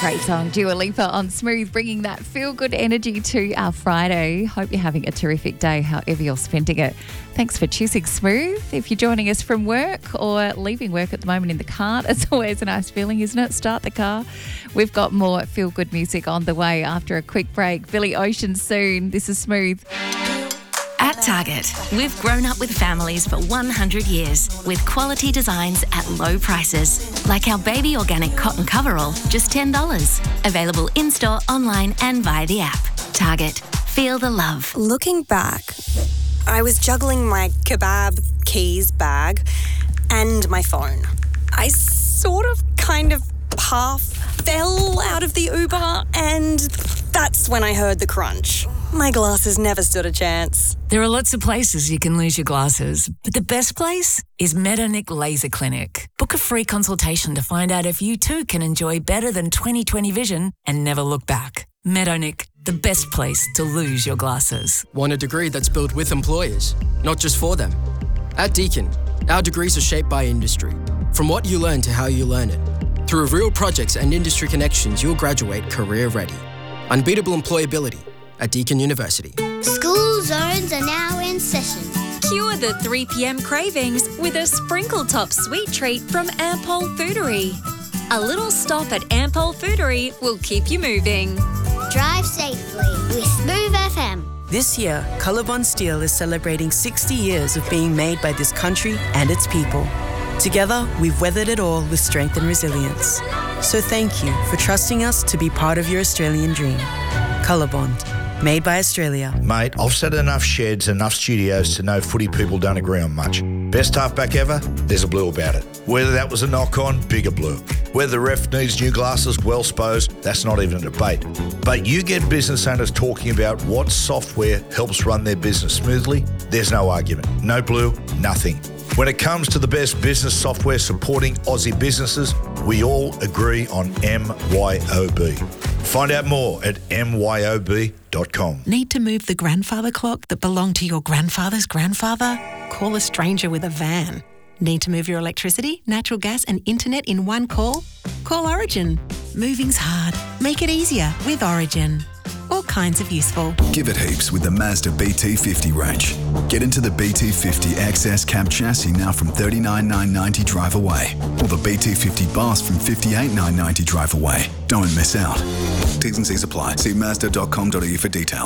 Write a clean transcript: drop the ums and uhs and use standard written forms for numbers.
Great song, Dua Lipa on Smooth, bringing that feel-good energy to our Friday. Hope you're having a terrific day, however you're spending it. Thanks for choosing Smooth. If you're joining us from work or leaving work at the moment in the car, it's always a nice feeling, isn't it? Start the car. We've got more feel-good music on the way after a quick break. Billy Ocean soon. This is Smooth. At Target, we've grown up with families for 100 years with quality designs at low prices. Like our baby organic cotton coverall, just $10. Available in-store, online and via the app. Target. Feel the love. Looking back, I was juggling my kebab keys bag and my phone. I kind of half fell out of the Uber, and that's when I heard the crunch. My glasses never stood a chance. There are lots of places you can lose your glasses, but the best place is Medonic Laser Clinic. Book a free consultation to find out if you too can enjoy better than 20/20 vision and never look back. Medonic, the best place to lose your glasses. Want a degree that's built with employers, not just for them? At Deakin, our degrees are shaped by industry. From what you learn to how you learn it. Through real projects and industry connections, you'll graduate career ready. Unbeatable employability at Deakin University. School zones are now in session. Cure the 3 p.m. cravings with a sprinkle top sweet treat from Ampol Foodery. A little stop at Ampol Foodery will keep you moving. Drive safely with Smooth FM. This year, Colorbond Steel is celebrating 60 years of being made by this country and its people. Together, we've weathered it all with strength and resilience. So thank you for trusting us to be part of your Australian dream. Colorbond. Made by Australia. Mate, I've sat in enough sheds, enough studios to know footy people don't agree on much. Best halfback ever? There's a blue about it. Whether that was a knock-on, bigger blue. Whether the ref needs new glasses, well supposed, that's not even a debate. But you get business owners talking about what software helps run their business smoothly, there's no argument. No blue, nothing. When it comes to the best business software supporting Aussie businesses, we all agree on MYOB. Find out more at myob.com. Need to move the grandfather clock that belonged to your grandfather's grandfather? Call a stranger with a van. Need to move your electricity, natural gas and internet in one call? Call Origin. Moving's hard. Make it easier with Origin. All kinds of useful. Give it heaps with the Mazda BT50 range. Get into the BT50 XS cab chassis now from $39,990 drive away. Or the BT50 Bass from $58,990 drive away. Don't miss out. T's and C's apply. See Mazda.com.au for details.